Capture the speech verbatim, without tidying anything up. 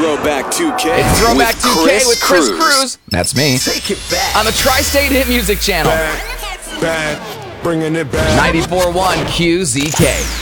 Throwback two K. It's Throwback with two K Chris with Chris Cruz. Cruz. That's me. Take it back. On the Tri-State Hit Music Channel. Bad, bad, bringing it back. ninety-four point one Q Z K.